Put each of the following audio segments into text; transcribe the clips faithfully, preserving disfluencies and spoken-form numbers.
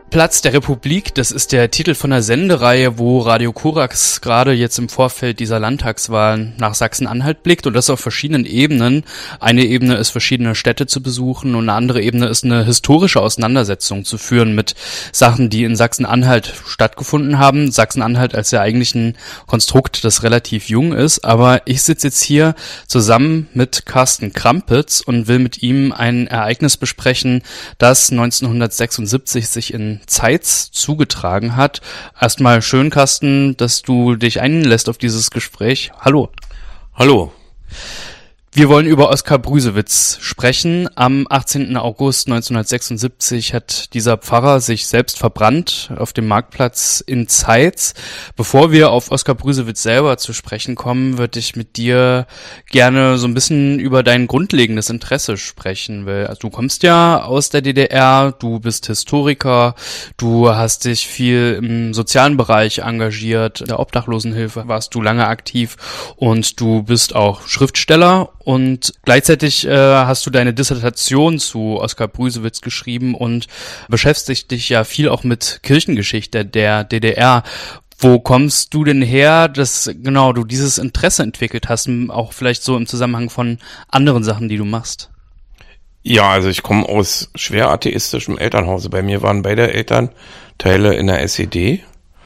Platz der Republik, das ist der Titel von einer Sendereihe, wo Radio Korax gerade jetzt im Vorfeld dieser Landtagswahlen nach Sachsen-Anhalt blickt und das auf verschiedenen Ebenen. Eine Ebene ist, verschiedene Städte zu besuchen und eine andere Ebene ist, eine historische Auseinandersetzung zu führen mit Sachen, die in Sachsen-Anhalt stattgefunden haben. Sachsen-Anhalt als ja eigentlich ein Konstrukt, das relativ jung ist, aber ich sitze jetzt hier zusammen mit Carsten Krampitz und will mit ihm ein Ereignis besprechen, das neunzehnhundertsechsundsiebzig sich in Zeitz zugetragen hat. Erstmal schön, Carsten, dass du dich einlässt auf dieses Gespräch. Hallo. Hallo. Wir wollen über Oskar Brüsewitz sprechen. Am achtzehnten August neunzehnhundertsechsundsiebzig hat dieser Pfarrer sich selbst verbrannt auf dem Marktplatz in Zeitz. Bevor wir auf Oskar Brüsewitz selber zu sprechen kommen, würde ich mit dir gerne so ein bisschen über dein grundlegendes Interesse sprechen. Weil also du kommst ja aus der D D R, du bist Historiker, du hast dich viel im sozialen Bereich engagiert, in der Obdachlosenhilfe warst du lange aktiv und du bist auch Schriftsteller. Und gleichzeitig äh, hast du deine Dissertation zu Oskar Brüsewitz geschrieben und beschäftigst dich ja viel auch mit Kirchengeschichte der D D R. Wo kommst du denn her, dass genau du dieses Interesse entwickelt hast, auch vielleicht so im Zusammenhang von anderen Sachen, die du machst? Ja, also ich komme aus schwer atheistischem Elternhause. Bei mir waren beide Elternteile in der S E D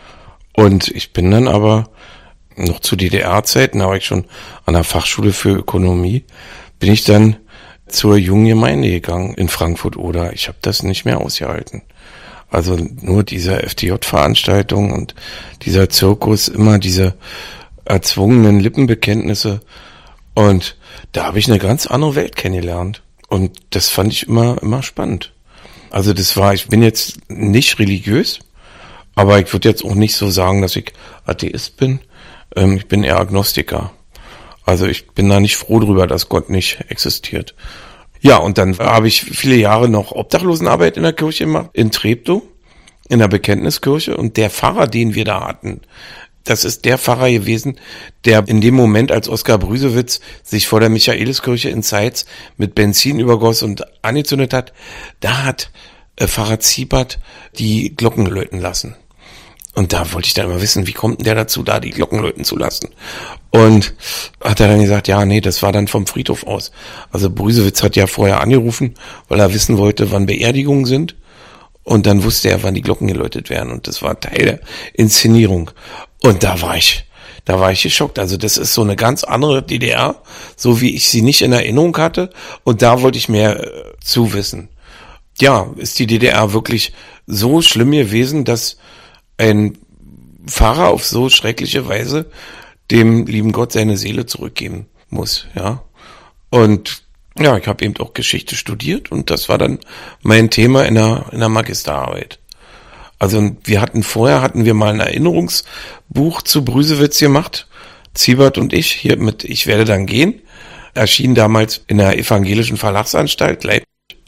und ich bin dann aber noch zu D D R-Zeiten, da war ich schon an der Fachschule für Ökonomie, bin ich dann zur jungen Gemeinde gegangen in Frankfurt-Oder. Ich habe das nicht mehr ausgehalten. Also nur diese F D J-Veranstaltung und dieser Zirkus, immer diese erzwungenen Lippenbekenntnisse. Und da habe ich eine ganz andere Welt kennengelernt. Und das fand ich immer immer spannend. Also das war, ich bin jetzt nicht religiös, aber ich würde jetzt auch nicht so sagen, dass ich Atheist bin. Ich bin eher Agnostiker. Also ich bin da nicht froh drüber, dass Gott nicht existiert. Ja, und dann habe ich viele Jahre noch Obdachlosenarbeit in der Kirche gemacht, in Treptow, in der Bekenntniskirche. Und der Pfarrer, den wir da hatten, das ist der Pfarrer gewesen, der in dem Moment, als Oskar Brüsewitz sich vor der Michaeliskirche in Zeitz mit Benzin übergoss und angezündet hat, da hat äh, Pfarrer Ziebert die Glocken läuten lassen. Und da wollte ich dann immer wissen, wie kommt denn der dazu, da die Glocken läuten zu lassen? Und hat er dann gesagt, ja, nee, das war dann vom Friedhof aus. Also Brüsewitz hat ja vorher angerufen, weil er wissen wollte, wann Beerdigungen sind. Und dann wusste er, wann die Glocken geläutet werden. Und das war Teil der Inszenierung. Und da war ich, da war ich geschockt. Also das ist so eine ganz andere D D R, so wie ich sie nicht in Erinnerung hatte. Und da wollte ich mehr äh, zu wissen. Ja, ist die D D R wirklich so schlimm gewesen, dass ein Pfarrer auf so schreckliche Weise dem lieben Gott seine Seele zurückgeben muss, ja. Und ja, ich habe eben auch Geschichte studiert und das war dann mein Thema in der in der Magisterarbeit. Also wir hatten vorher hatten wir mal ein Erinnerungsbuch zu Brüsewitz gemacht, Ziebert und ich, hier mit Ich werde dann gehen, erschien damals in der Evangelischen Verlagsanstalt Leipzig,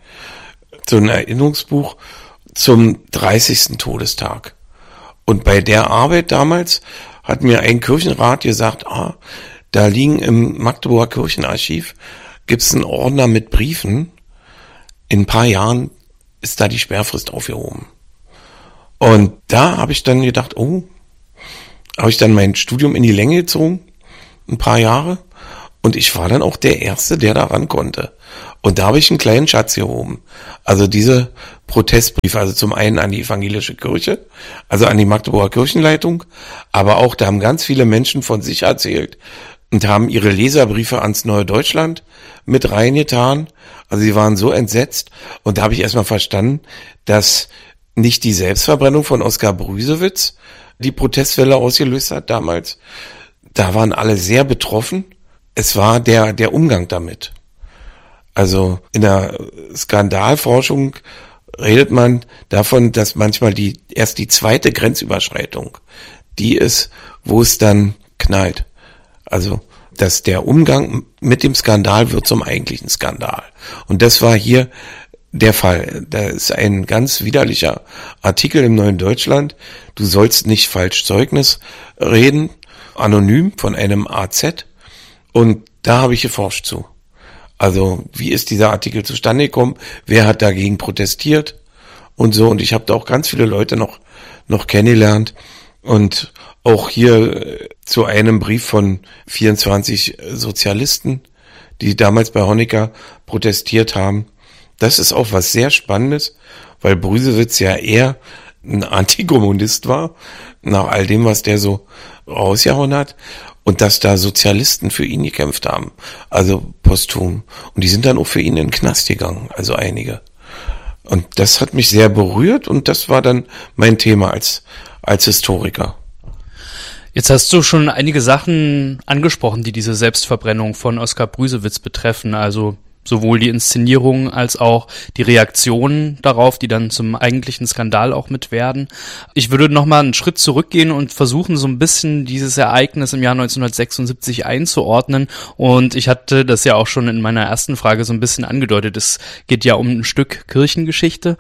so ein Erinnerungsbuch zum dreißigsten Todestag. Und bei der Arbeit damals hat mir ein Kirchenrat gesagt, ah, da liegen im Magdeburger Kirchenarchiv, gibt's einen Ordner mit Briefen. In ein paar Jahren ist da die Sperrfrist aufgehoben. Und da habe ich dann gedacht, oh, habe ich dann mein Studium in die Länge gezogen, ein paar Jahre. Und ich war dann auch der Erste, der da ran konnte. Und da habe ich einen kleinen Schatz gehoben. Also diese Protestbriefe, also zum einen an die evangelische Kirche, also an die Magdeburger Kirchenleitung, aber auch, da haben ganz viele Menschen von sich erzählt und haben ihre Leserbriefe ans Neue Deutschland mit reingetan. Also sie waren so entsetzt. Und da habe ich erstmal verstanden, dass nicht die Selbstverbrennung von Oskar Brüsewitz die Protestwelle ausgelöst hat damals. Da waren alle sehr betroffen. Es war der, der Umgang damit. Also in der Skandalforschung redet man davon, dass manchmal die erst die zweite Grenzüberschreitung die ist, wo es dann knallt. Also, dass der Umgang mit dem Skandal wird zum eigentlichen Skandal. Und das war hier der Fall. Da ist ein ganz widerlicher Artikel im Neuen Deutschland. Du sollst nicht falsch Zeugnis reden, anonym von einem A Z. Und da habe ich geforscht zu. Also, wie ist dieser Artikel zustande gekommen? Wer hat dagegen protestiert? und so. Und ich habe da auch ganz viele Leute noch noch kennengelernt. Und auch hier zu einem Brief von vierundzwanzig Sozialisten, die damals bei Honecker protestiert haben. Das ist auch was sehr Spannendes, weil Brüsewitz ja eher ein Antikommunist war, nach all dem, was der so rausgehauen hat. Und dass da Sozialisten für ihn gekämpft haben, also posthum. Und die sind dann auch für ihn in den Knast gegangen, also einige. Und das hat mich sehr berührt und das war dann mein Thema als als Historiker. Jetzt hast du schon einige Sachen angesprochen, die diese Selbstverbrennung von Oskar Brüsewitz betreffen, also sowohl die Inszenierung als auch die Reaktionen darauf, die dann zum eigentlichen Skandal auch mit werden. Ich würde nochmal einen Schritt zurückgehen und versuchen, so ein bisschen dieses Ereignis im Jahr neunzehnhundertsechsundsiebzig einzuordnen. Und ich hatte das ja auch schon in meiner ersten Frage so ein bisschen angedeutet. Es geht ja um ein Stück Kirchengeschichte.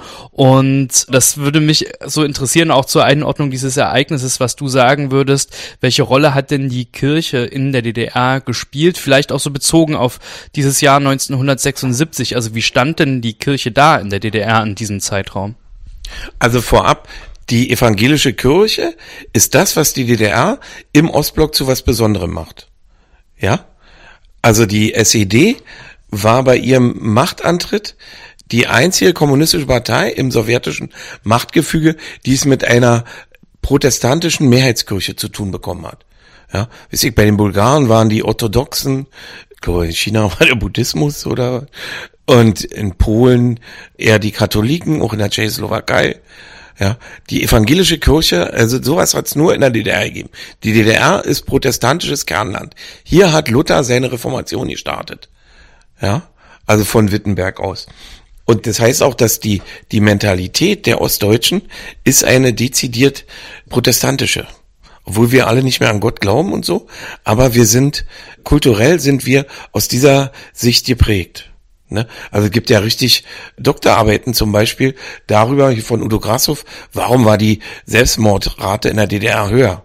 Und das würde mich so interessieren, auch zur Einordnung dieses Ereignisses, was du sagen würdest. Welche Rolle hat denn die Kirche in der D D R gespielt? Vielleicht auch so bezogen auf dieses Jahr neunzehnhundertsechsundsiebzig. Also wie stand denn die Kirche da in der D D R in diesem Zeitraum? Also vorab, die evangelische Kirche ist das, was die D D R im Ostblock zu was Besonderem macht. Ja? Also die S E D war bei ihrem Machtantritt die einzige kommunistische Partei im sowjetischen Machtgefüge, die es mit einer protestantischen Mehrheitskirche zu tun bekommen hat. Ja, wisst ihr, bei den Bulgaren waren die Orthodoxen, ich glaube in China war der Buddhismus oder und in Polen eher die Katholiken, auch in der Tschechoslowakei. Ja, die evangelische Kirche, also sowas hat es nur in der D D R gegeben. Die D D R ist protestantisches Kernland. Hier hat Luther seine Reformation gestartet. Ja, also von Wittenberg aus. Und das heißt auch, dass die die Mentalität der Ostdeutschen ist eine dezidiert protestantische. Obwohl wir alle nicht mehr an Gott glauben und so, aber wir sind, kulturell sind wir aus dieser Sicht geprägt. Ne? Also es gibt ja richtig Doktorarbeiten zum Beispiel darüber, von Udo Grashoff, warum war die Selbstmordrate in der D D R höher,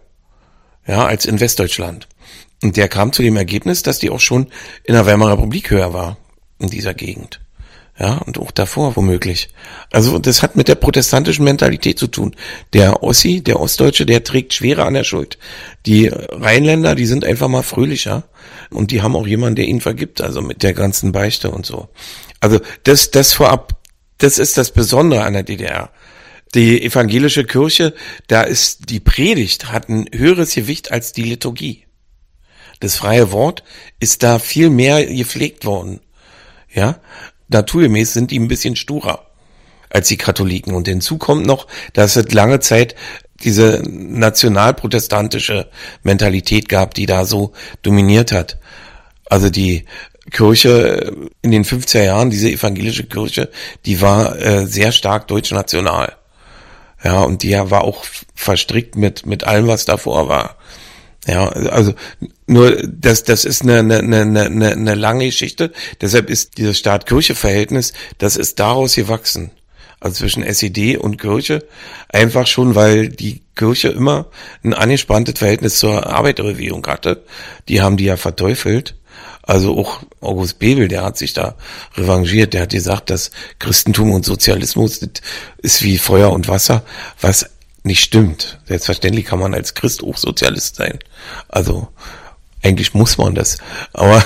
ja, als in Westdeutschland. Und der kam zu dem Ergebnis, dass die auch schon in der Weimarer Republik höher war, in dieser Gegend. Ja, und auch davor womöglich. Also das hat mit der protestantischen Mentalität zu tun. Der Ossi, der Ostdeutsche, der trägt schwerer an der Schuld. Die Rheinländer, die sind einfach mal fröhlicher und die haben auch jemanden, der ihnen vergibt, also mit der ganzen Beichte und so. Also das, das vorab, das ist das Besondere an der D D R. Die evangelische Kirche, da ist die Predigt, hat ein höheres Gewicht als die Liturgie. Das freie Wort ist da viel mehr gepflegt worden. Ja, naturgemäß sind die ein bisschen sturer als die Katholiken. Und hinzu kommt noch, dass es lange Zeit diese nationalprotestantische Mentalität gab, die da so dominiert hat. Also die Kirche in den fünfziger Jahren, diese evangelische Kirche, die war äh, sehr stark deutschnational. Ja, und die war auch verstrickt mit mit allem, was davor war. Ja, also nur das das ist eine eine eine eine, eine lange Geschichte. Deshalb ist dieses Staat-Kirche-Verhältnis, das ist daraus gewachsen. Also zwischen S E D und Kirche, einfach schon, weil die Kirche immer ein angespanntes Verhältnis zur Arbeiterbewegung hatte. Die haben die ja verteufelt. Also auch August Bebel, der hat sich da revanchiert, der hat gesagt, dass Christentum und Sozialismus das ist wie Feuer und Wasser, was nicht stimmt. Selbstverständlich kann man als Christ auch Sozialist sein. Also eigentlich muss man das. Aber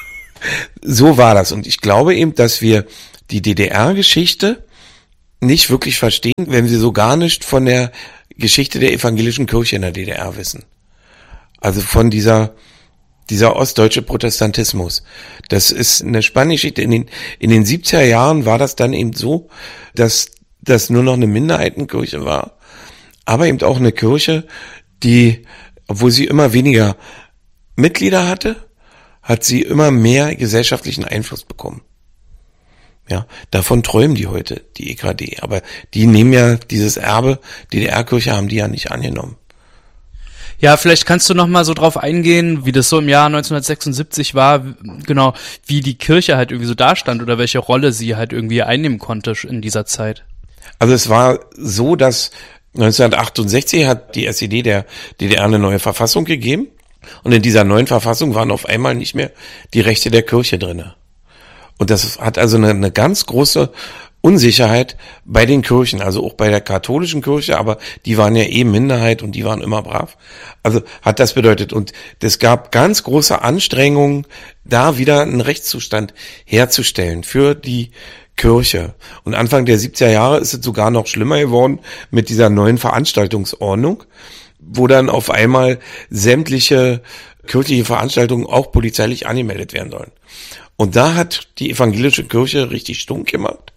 so war das. Und ich glaube eben, dass wir die D D R-Geschichte nicht wirklich verstehen, wenn wir so gar nicht von der Geschichte der evangelischen Kirche in der D D R wissen. Also von dieser dieser ostdeutsche Protestantismus. Das ist eine spannende Geschichte. In den, in den siebziger Jahren war das dann eben so, dass das nur noch eine Minderheitenkirche war. Aber eben auch eine Kirche, die, obwohl sie immer weniger Mitglieder hatte, hat sie immer mehr gesellschaftlichen Einfluss bekommen. Ja, davon träumen die heute, die E K D. Aber die nehmen ja dieses Erbe, D D R-Kirche haben die ja nicht angenommen. Ja, vielleicht kannst du noch mal so drauf eingehen, wie das so im Jahr neunzehnhundertsechsundsiebzig war, genau, wie die Kirche halt irgendwie so dastand oder welche Rolle sie halt irgendwie einnehmen konnte in dieser Zeit. Also es war so, dass neunzehnhundertachtundsechzig hat die S E D der D D R eine neue Verfassung gegeben und in dieser neuen Verfassung waren auf einmal nicht mehr die Rechte der Kirche drinne. Und das hat also eine, eine ganz große Unsicherheit bei den Kirchen, also auch bei der katholischen Kirche, aber die waren ja eh Minderheit und die waren immer brav. Also hat das bedeutet, und es gab ganz große Anstrengungen, da wieder einen Rechtszustand herzustellen für die Kirche. Und Anfang der siebziger Jahre ist es sogar noch schlimmer geworden mit dieser neuen Veranstaltungsordnung, wo dann auf einmal sämtliche kirchliche Veranstaltungen auch polizeilich angemeldet werden sollen. Und da hat die evangelische Kirche richtig stunk gemacht.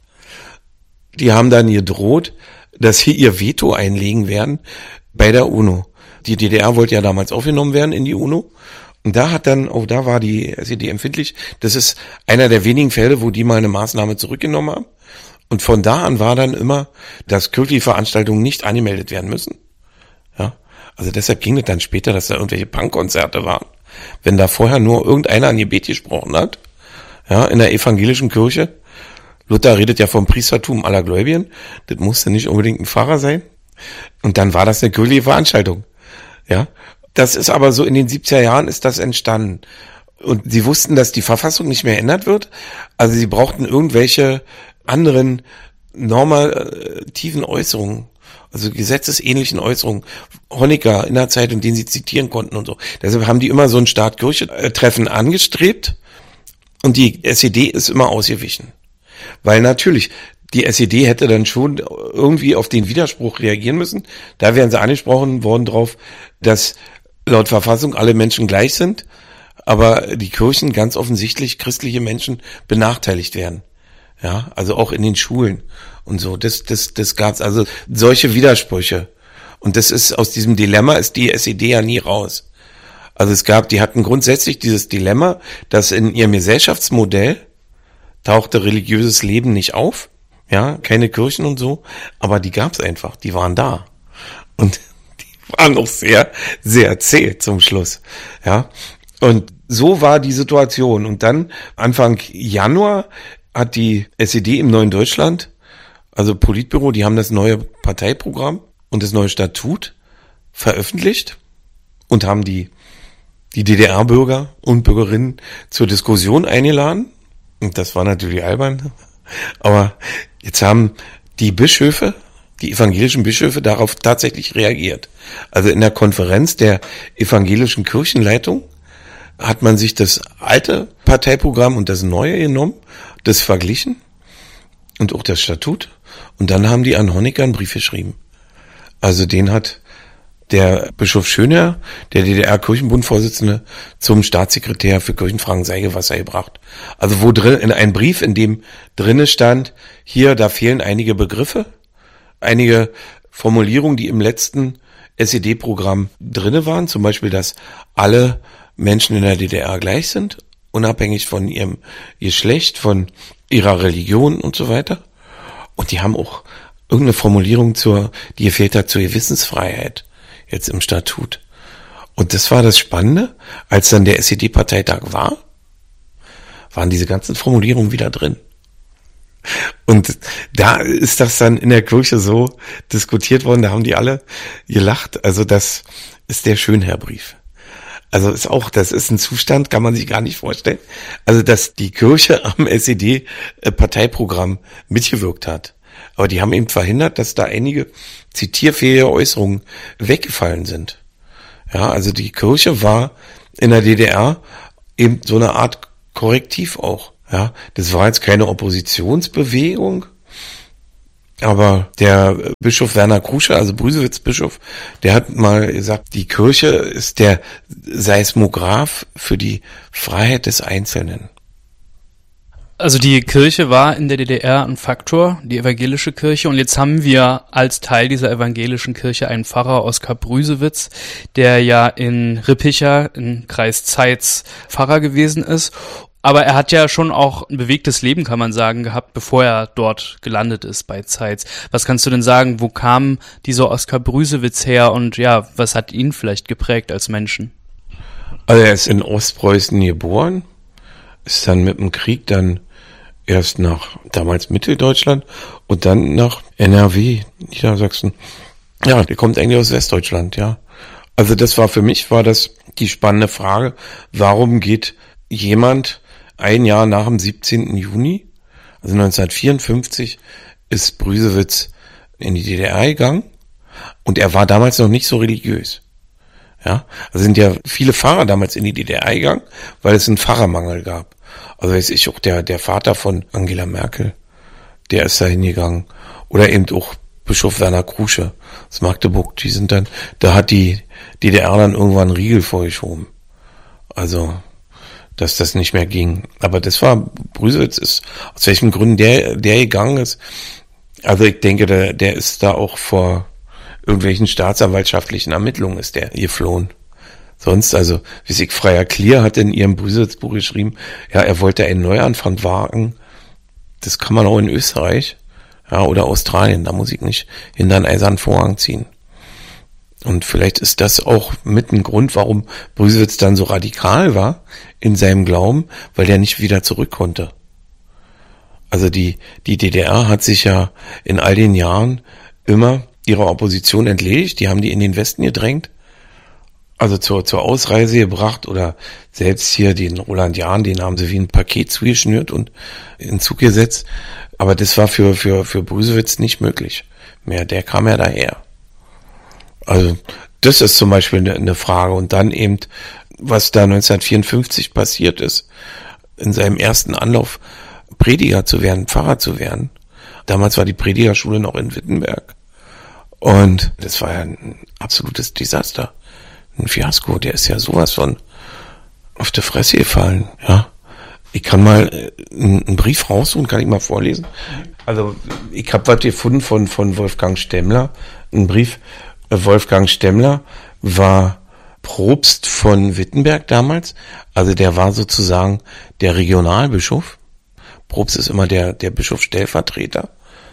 Die haben dann gedroht, dass sie ihr Veto einlegen werden bei der UNO. Die D D R wollte ja damals aufgenommen werden in die UNO. Und da hat dann, auch da war die S E D empfindlich. Das ist einer der wenigen Fälle, wo die mal eine Maßnahme zurückgenommen haben. Und von da an war dann immer, dass kirchliche Veranstaltungen nicht angemeldet werden müssen. Ja, also deshalb ging es dann später, dass da irgendwelche Punkkonzerte waren. Wenn da vorher nur irgendeiner ein Gebet gesprochen hat, ja, in der evangelischen Kirche. Luther redet ja vom Priestertum aller Gläubigen. Das musste nicht unbedingt ein Pfarrer sein. Und dann war das eine kirchliche Veranstaltung. Ja, das ist aber so in den siebziger Jahren ist das entstanden. Und sie wussten, dass die Verfassung nicht mehr ändert wird. Also sie brauchten irgendwelche anderen normativen Äußerungen, also gesetzesähnlichen Äußerungen. Honecker in der Zeitung, den sie zitieren konnten und so. Deshalb haben die immer so ein Staat-Kirche-Treffen angestrebt. Und die S E D ist immer ausgewichen. Weil natürlich, die S E D hätte dann schon irgendwie auf den Widerspruch reagieren müssen. Da wären sie angesprochen worden drauf, dass laut Verfassung alle Menschen gleich sind, aber die Kirchen ganz offensichtlich christliche Menschen benachteiligt werden. Ja, also auch in den Schulen und so. Das, das, das gab's also solche Widersprüche. Und das ist, aus diesem Dilemma ist die S E D ja nie raus. Also es gab, die hatten grundsätzlich dieses Dilemma, dass in ihrem Gesellschaftsmodell tauchte religiöses Leben nicht auf, ja, keine Kirchen und so, aber die gab's einfach, die waren da. Und die waren auch sehr, sehr zäh zum Schluss, ja. Und so war die Situation. Und dann Anfang Januar hat die S E D im Neuen Deutschland, also Politbüro, die haben das neue Parteiprogramm und das neue Statut veröffentlicht und haben die, die D D R-Bürger und Bürgerinnen zur Diskussion eingeladen. Und das war natürlich albern. Aber jetzt haben die Bischöfe, die evangelischen Bischöfe, darauf tatsächlich reagiert. Also in der Konferenz der evangelischen Kirchenleitung hat man sich das alte Parteiprogramm und das neue genommen, das verglichen und auch das Statut. Und dann haben die an Honecker einen Brief geschrieben. Also den hat der Bischof Schöner, der D D R-Kirchenbund-Vorsitzende, zum Staatssekretär für Kirchenfragen Seigewasser gebracht. Also wo drin, in einem Brief, in dem drinne stand, hier, da fehlen einige Begriffe, einige Formulierungen, die im letzten S E D-Programm drinne waren, zum Beispiel, dass alle Menschen in der D D R gleich sind, unabhängig von ihrem Geschlecht, von ihrer Religion und so weiter. Und die haben auch irgendeine Formulierung zur, die gefehlt hat, zur Gewissensfreiheit. Jetzt im Statut. Und das war das Spannende, als dann der S E D-Parteitag war, waren diese ganzen Formulierungen wieder drin. Und da ist das dann in der Kirche so diskutiert worden, da haben die alle gelacht. Also das ist der Schönherr-Brief. Also ist auch, das ist ein Zustand, kann man sich gar nicht vorstellen. Also dass die Kirche am S E D-Parteiprogramm mitgewirkt hat. Aber die haben eben verhindert, dass da einige zitierfähige Äußerungen weggefallen sind. Ja, also die Kirche war in der D D R eben so eine Art Korrektiv auch. Ja, das war jetzt keine Oppositionsbewegung, aber der Bischof Werner Krusche, also Brüsewitz-Bischof, der hat mal gesagt, die Kirche ist der Seismograph für die Freiheit des Einzelnen. Also die Kirche war in der D D R ein Faktor, die evangelische Kirche, und jetzt haben wir als Teil dieser evangelischen Kirche einen Pfarrer, Oskar Brüsewitz, der ja in Rippicha, in Kreis Zeitz, Pfarrer gewesen ist. Aber er hat ja schon auch ein bewegtes Leben, kann man sagen, gehabt, bevor er dort gelandet ist bei Zeitz. Was kannst du denn sagen, wo kam dieser Oskar Brüsewitz her und ja, was hat ihn vielleicht geprägt als Menschen? Also er ist in Ostpreußen geboren, ist dann mit dem Krieg dann erst nach damals Mitteldeutschland und dann nach N R W, Niedersachsen. Ja, der kommt eigentlich aus Westdeutschland, ja. Also das war für mich, war das die spannende Frage, warum geht jemand ein Jahr nach dem siebzehnten Juni, Also neunzehnhundertvierundfünfzig ist Brüsewitz in die D D R gegangen und er war damals noch nicht so religiös. Ja, also sind ja viele Pfarrer damals in die D D R gegangen, weil es einen Pfarrermangel gab. Also weiß ich auch, der, der Vater von Angela Merkel, der ist da hingegangen. Oder eben auch Bischof Werner Krusche aus Magdeburg, die sind dann, da hat die D D R dann irgendwann einen Riegel vorgeschoben. Also, dass das nicht mehr ging. Aber das war, Brüsewitz ist, aus welchen Gründen der, der gegangen ist. Also ich denke, der, der ist da auch vor irgendwelchen staatsanwaltschaftlichen Ermittlungen ist der geflohen. Sonst, also, wie sich Freier Klier hat in ihrem Brüsewitz-Buch geschrieben, ja, er wollte einen Neuanfang wagen. Das kann man auch in Österreich, ja, oder Australien. Da muss ich nicht hinter einen eisernen Vorhang ziehen. Und vielleicht ist das auch mit ein Grund, warum Brüsewitz dann so radikal war in seinem Glauben, weil der nicht wieder zurück konnte. Also die, die D D R hat sich ja in all den Jahren immer ihrer Opposition entledigt. Die haben die in den Westen gedrängt, also zur, zur Ausreise gebracht oder selbst hier den Roland Jahn, den haben sie wie ein Paket zugeschnürt und in den Zug gesetzt. Aber das war für, für, für Brüsewitz nicht möglich mehr. Der kam ja daher. Also das ist zum Beispiel eine, eine Frage. Und dann eben, was da neunzehnhundertvierundfünfzig passiert ist, in seinem ersten Anlauf Prediger zu werden, Pfarrer zu werden. Damals war die Predigerschule noch in Wittenberg. Und das war ja ein absolutes Desaster. Ein Fiasko. Der ist ja sowas von auf die Fresse gefallen. Ja. Ich kann mal einen Brief raussuchen, kann ich mal vorlesen. Also ich habe was gefunden von, von Wolfgang Stemmler. Ein Brief. Wolfgang Stemmler war Propst von Wittenberg damals. Also der war sozusagen der Regionalbischof. Propst ist immer der, der Bischofsstellvertreter.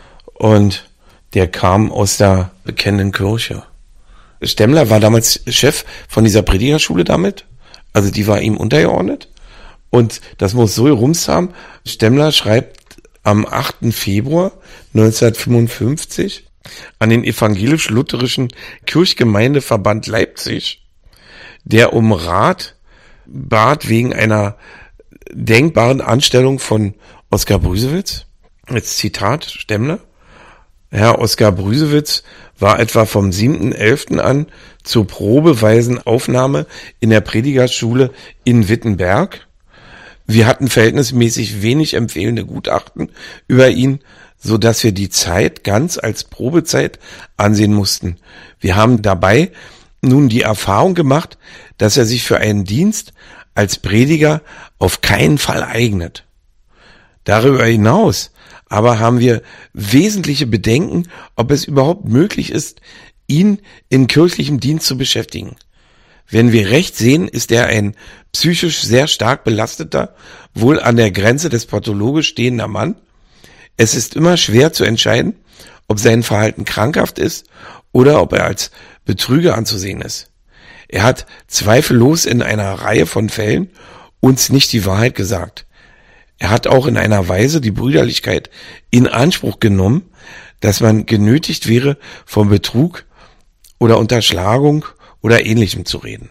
Und der kam aus der bekennenden Kirche. Stemmler war damals Chef von dieser Predigerschule damit. Also die war ihm untergeordnet. Und das muss so gerumst haben. Stemmler schreibt am achten Februar neunzehnhundertfünfundfünfzig an den evangelisch-lutherischen Kirchgemeindeverband Leipzig, der um Rat bat wegen einer denkbaren Anstellung von Oskar Brüsewitz. Jetzt Zitat Stemmler. Herr Oskar Brüsewitz war etwa vom siebten elften an zur probeweisen Aufnahme in der Predigerschule in Wittenberg. Wir hatten verhältnismäßig wenig empfehlende Gutachten über ihn, so dass wir die Zeit ganz als Probezeit ansehen mussten. Wir haben dabei nun die Erfahrung gemacht, dass er sich für einen Dienst als Prediger auf keinen Fall eignet. Darüber hinaus aber haben wir wesentliche Bedenken, ob es überhaupt möglich ist, ihn in kirchlichem Dienst zu beschäftigen. Wenn wir recht sehen, ist er ein psychisch sehr stark belasteter, wohl an der Grenze des pathologisch stehender Mann. Es ist immer schwer zu entscheiden, ob sein Verhalten krankhaft ist oder ob er als Betrüger anzusehen ist. Er hat zweifellos in einer Reihe von Fällen uns nicht die Wahrheit gesagt. Er hat auch in einer Weise die Brüderlichkeit in Anspruch genommen, dass man genötigt wäre, von Betrug oder Unterschlagung oder Ähnlichem zu reden.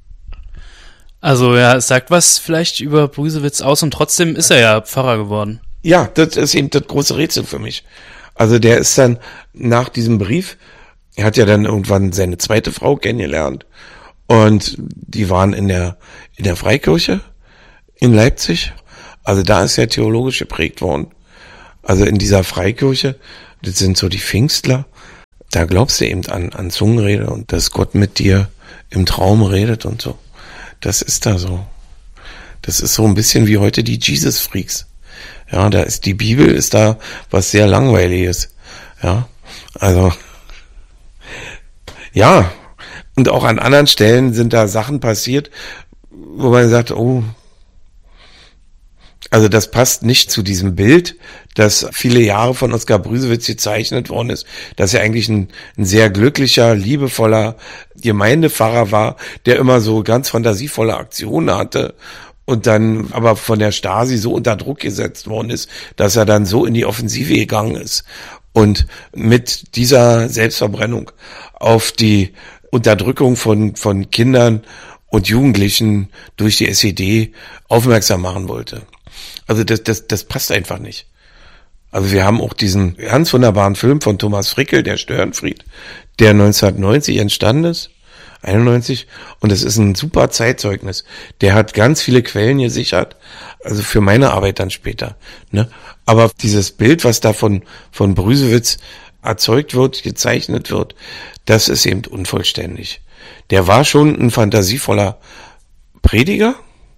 Also ja, es sagt was vielleicht über Brüsewitz aus und trotzdem ist er ja Pfarrer geworden. Ja, das ist eben das große Rätsel für mich. Also der ist dann nach diesem Brief, er hat ja dann irgendwann seine zweite Frau kennengelernt und die waren in der in der Freikirche in Leipzig. Also da ist er theologisch geprägt worden. Also in dieser Freikirche, das sind so die Pfingstler, da glaubst du eben an, an Zungenrede und dass Gott mit dir im Traum redet und so. Das ist da so. Das ist so ein bisschen wie heute die Jesus-Freaks. Ja, da ist die Bibel, ist da was sehr Langweiliges. Ja, also, ja. Und auch an anderen Stellen sind da Sachen passiert, wo man sagt, oh, also das passt nicht zu diesem Bild, das viele Jahre von Oskar Brüsewitz gezeichnet worden ist, dass er eigentlich ein, ein sehr glücklicher, liebevoller Gemeindepfarrer war, der immer so ganz fantasievolle Aktionen hatte und dann aber von der Stasi so unter Druck gesetzt worden ist, dass er dann so in die Offensive gegangen ist und mit dieser Selbstverbrennung auf die Unterdrückung von, von Kindern und Jugendlichen durch die S E D aufmerksam machen wollte. Also das, das, das passt einfach nicht. Also wir haben auch diesen ganz wunderbaren Film von Thomas Frickel, der Störenfried, der neunzehnhundertneunzig entstanden ist, einundneunzig, und das ist ein super Zeitzeugnis. Der hat ganz viele Quellen gesichert, also für meine Arbeit dann später, ne? Aber dieses Bild, was da von, von Brüsewitz erzeugt wird, gezeichnet wird, das ist eben unvollständig. Der war schon ein fantasievoller Prediger,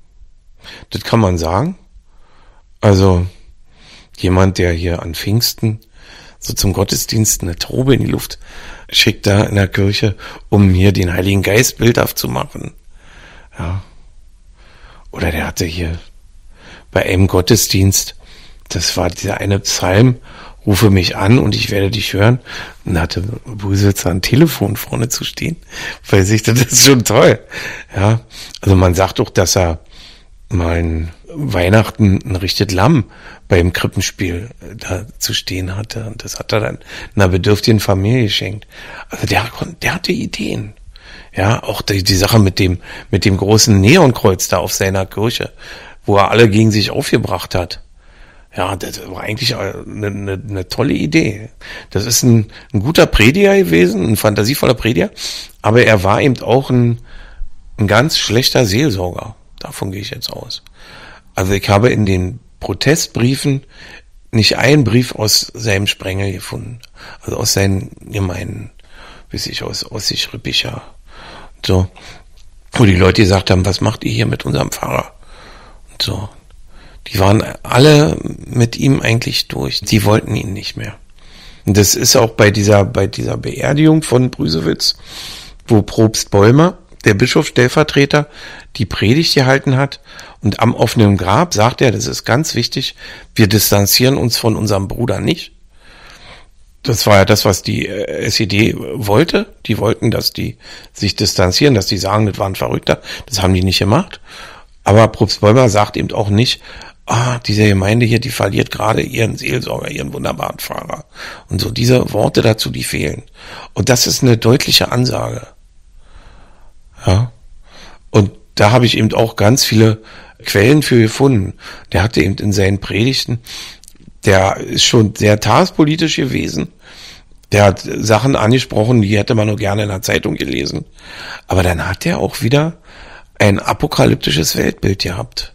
das kann man sagen. Also jemand, der hier an Pfingsten so zum Gottesdienst eine Taube in die Luft schickt da in der Kirche, um hier den Heiligen Geist bildhaft zu machen. Ja. Oder der hatte hier bei einem Gottesdienst, das war dieser eine Psalm, rufe mich an und ich werde dich hören. Und da hatte Brüsewitz ein Telefon vorne zu stehen, weil sich das ist schon toll. Ja. Also man sagt doch, dass er mal ein Weihnachten ein richtiges Lamm beim Krippenspiel da zu stehen hatte. Und das hat er dann einer bedürftigen Familie geschenkt. Also der, der hatte Ideen. Ja, auch die, die Sache mit dem, mit dem großen Neonkreuz da auf seiner Kirche, wo er alle gegen sich aufgebracht hat. Ja, das war eigentlich eine, eine, eine tolle Idee. Das ist ein, ein guter Prediger gewesen, ein fantasievoller Prediger, aber er war eben auch ein, ein ganz schlechter Seelsorger. Davon gehe ich jetzt aus. Also ich habe in den Protestbriefen nicht einen Brief aus seinem Sprengel gefunden. Also aus seinen Gemeinden, weiß ich, aus, aus sich Rüppicher. So. Wo die Leute gesagt haben, was macht ihr hier mit unserem Pfarrer? Und so. Die waren alle mit ihm eigentlich durch. Die wollten ihn nicht mehr. Und das ist auch bei dieser, bei dieser Beerdigung von Brüsewitz, wo Propst Bollmer, der Bischofsstellvertreter, die Predigt gehalten hat, und am offenen Grab sagt er, das ist ganz wichtig, wir distanzieren uns von unserem Bruder nicht. Das war ja das, was die S E D wollte. Die wollten, dass die sich distanzieren, dass die sagen, das war ein Verrückter. Das haben die nicht gemacht. Aber Propst Bollmer sagt eben auch nicht, ah, diese Gemeinde hier, die verliert gerade ihren Seelsorger, ihren wunderbaren Pfarrer. Und so diese Worte dazu, die fehlen. Und das ist eine deutliche Ansage. Ja. Und da habe ich eben auch ganz viele Quellen für gefunden. Der hatte eben in seinen Predigten, der ist schon sehr tagespolitisch gewesen. Der hat Sachen angesprochen, die hätte man nur gerne in der Zeitung gelesen. Aber dann hat er auch wieder ein apokalyptisches Weltbild gehabt.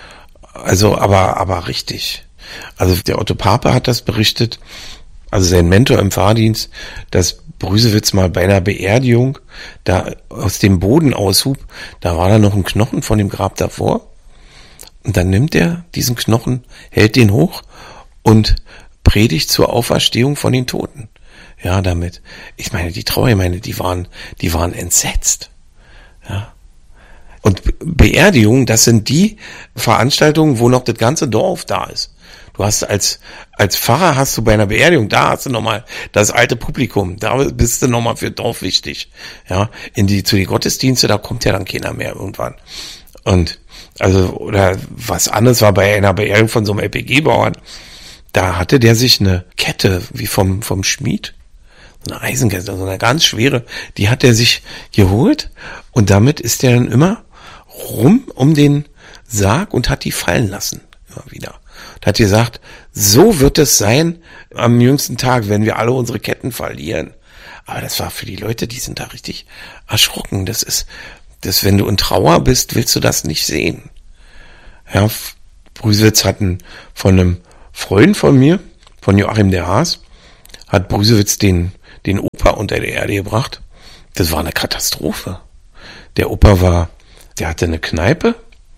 Also, aber, aber richtig. Also der Otto Pape hat das berichtet, also sein Mentor im Pfarrdienst, dass Brüsewitz mal bei einer Beerdigung da aus dem Boden aushub, da war da noch ein Knochen von dem Grab davor. Und dann nimmt er diesen Knochen, hält den hoch und predigt zur Auferstehung von den Toten. Ja, damit. Ich meine, die Trauergemeinde, die waren, die waren entsetzt. Ja. Und Beerdigungen, das sind die Veranstaltungen, wo noch das ganze Dorf da ist. Du hast als, als Pfarrer hast du bei einer Beerdigung, da hast du nochmal das alte Publikum, da bist du nochmal für Dorf wichtig. Ja, in die, zu den Gottesdienste, da kommt ja dann keiner mehr irgendwann. Und, also, oder was anderes war bei einer Beerdigung von so einem L P G-Bauern, da hatte der sich eine Kette, wie vom, vom Schmied, so eine Eisenkette, so eine ganz schwere, die hat er sich geholt und damit ist er dann immer rum um den Sarg und hat die fallen lassen, immer wieder. Und hat gesagt, so wird es sein am jüngsten Tag, wenn wir alle unsere Ketten verlieren. Aber das war für die Leute, die sind da richtig erschrocken. Das ist, das, wenn du in Trauer bist, willst du das nicht sehen. Ja, Brüsewitz hat einen, von einem Freund von mir, von Joachim der Haas, hat Brüsewitz den, den Opa unter der Erde gebracht. Das war eine Katastrophe. Der Opa war, der hatte eine Kneipe,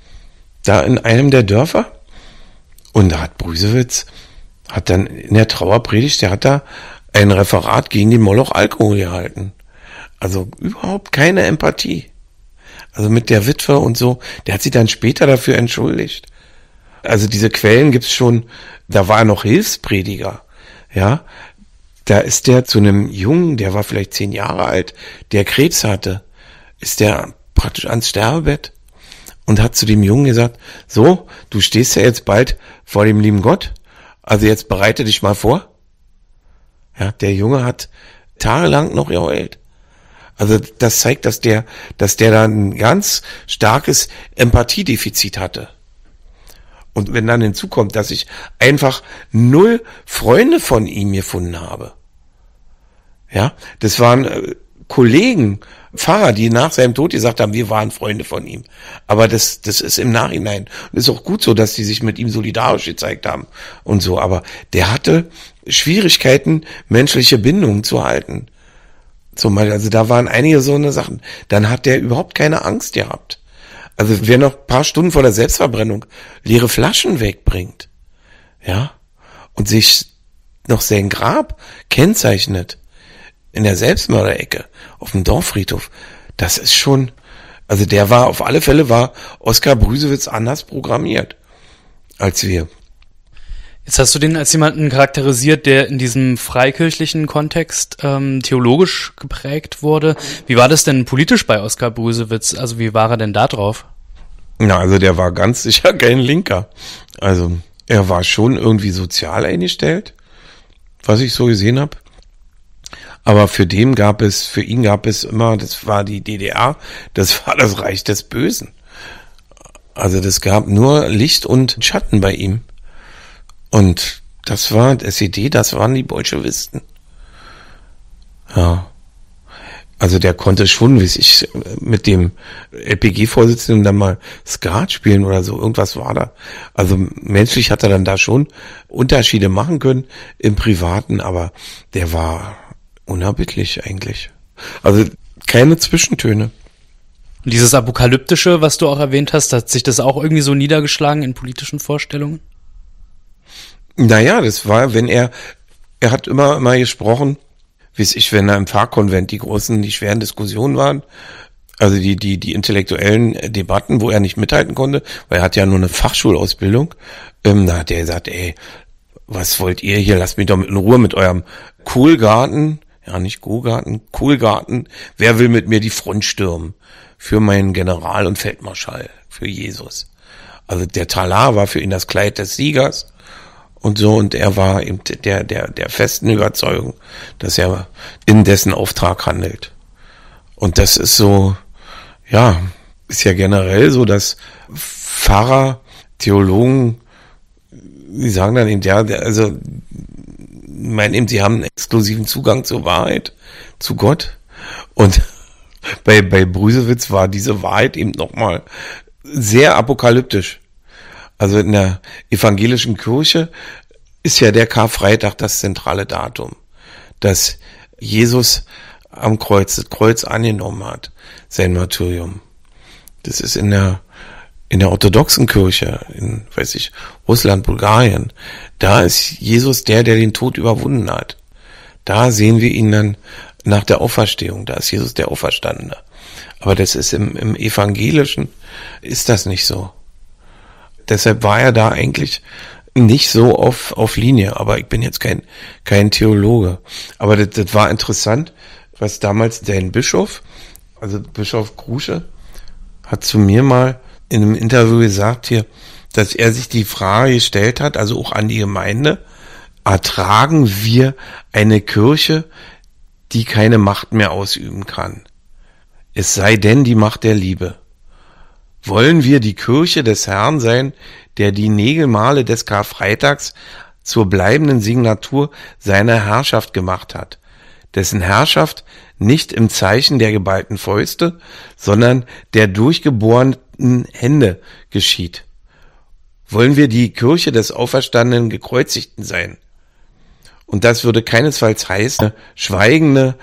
da in einem der Dörfer. Und da hat Brüsewitz, hat dann in der Trauerpredigt, der hat da ein Referat gegen den Moloch Alkohol gehalten. Also überhaupt keine Empathie. Also mit der Witwe und so, der hat sich dann später dafür entschuldigt. Also diese Quellen gibt's schon, da war er noch Hilfsprediger, ja. Da ist der zu einem Jungen, der war vielleicht zehn Jahre alt, der Krebs hatte, ist der praktisch ans Sterbebett und hat zu dem Jungen gesagt, so, du stehst ja jetzt bald vor dem lieben Gott, also jetzt bereite dich mal vor. Ja, der Junge hat tagelang noch geheult. Also das zeigt, dass der, dass der da ein ganz starkes Empathiedefizit hatte. Und wenn dann hinzukommt, dass ich einfach null Freunde von ihm gefunden habe. Ja, das waren äh, Kollegen, Pfarrer, die nach seinem Tod gesagt haben, wir waren Freunde von ihm. Aber das, das ist im Nachhinein. Und ist auch gut so, dass die sich mit ihm solidarisch gezeigt haben und so. Aber der hatte Schwierigkeiten, menschliche Bindungen zu halten. Zum Beispiel, also da waren einige so eine Sachen. Dann hat der überhaupt keine Angst gehabt. Also wer noch ein paar Stunden vor der Selbstverbrennung leere Flaschen wegbringt, ja, und sich noch sein Grab kennzeichnet in der Selbstmörderecke auf dem Dorffriedhof, das ist schon, also der war, auf alle Fälle war Oskar Brüsewitz anders programmiert als wir. Jetzt hast du den als jemanden charakterisiert, der in diesem freikirchlichen Kontext ähm, theologisch geprägt wurde. Wie war das denn politisch bei Oskar Brüsewitz? Also wie war er denn da drauf? Na, also der war ganz sicher kein Linker. Also er war schon irgendwie sozial eingestellt, was ich so gesehen habe. Aber für den gab es, für ihn gab es immer, das war die D D R, das war das Reich des Bösen. Also das gab nur Licht und Schatten bei ihm. Und das war das S E D, das waren die Bolschewisten. Ja. Also der konnte schon, wie ich, mit dem L P G-Vorsitzenden dann mal Skat spielen oder so, irgendwas war da. Also menschlich hat er dann da schon Unterschiede machen können im Privaten, aber der war unerbittlich eigentlich. Also keine Zwischentöne. Und dieses Apokalyptische, was du auch erwähnt hast, hat sich das auch irgendwie so niedergeschlagen in politischen Vorstellungen? Naja, das war, wenn er, er hat immer, immer gesprochen, wie es ich, wenn er im Pfarrkonvent die großen, die schweren Diskussionen waren, also die, die, die intellektuellen Debatten, wo er nicht mithalten konnte, weil er hat ja nur eine Fachschulausbildung, ähm, da hat er gesagt, ey, was wollt ihr hier, lasst mich doch in Ruhe mit eurem Kohlgarten, ja nicht Kohlgarten, Kohlgarten, wer will mit mir die Front stürmen? Für meinen General und Feldmarschall, für Jesus. Also der Talar war für ihn das Kleid des Siegers. Und so, und er war eben der, der, der festen Überzeugung, dass er in dessen Auftrag handelt. Und das ist so, ja, ist ja generell so, dass Pfarrer, Theologen, die sagen dann eben, ja, also, meinen eben, sie haben einen exklusiven Zugang zur Wahrheit, zu Gott. Und bei, bei Brüsewitz war diese Wahrheit eben nochmal sehr apokalyptisch. Also in der evangelischen Kirche ist ja der Karfreitag das zentrale Datum, dass Jesus am Kreuz, das Kreuz angenommen hat, sein Martyrium. Das ist in der, in der orthodoxen Kirche, in, weiß ich, Russland, Bulgarien, da ist Jesus der, der den Tod überwunden hat. Da sehen wir ihn dann nach der Auferstehung, da ist Jesus der Auferstandene. Aber das ist im, im Evangelischen, ist das nicht so. Deshalb war er da eigentlich nicht so auf, auf Linie. Aber ich bin jetzt kein, kein Theologe. Aber das, das war interessant, was damals dein Bischof, also Bischof Krusche, hat zu mir mal in einem Interview gesagt hier, dass er sich die Frage gestellt hat, also auch an die Gemeinde, ertragen wir eine Kirche, die keine Macht mehr ausüben kann? Es sei denn die Macht der Liebe. Wollen wir die Kirche des Herrn sein, der die Nägelmale des Karfreitags zur bleibenden Signatur seiner Herrschaft gemacht hat, dessen Herrschaft nicht im Zeichen der geballten Fäuste, sondern der durchgebohrten Hände geschieht? Wollen wir die Kirche des auferstandenen Gekreuzigten sein? Und das würde keinesfalls heißen, schweigende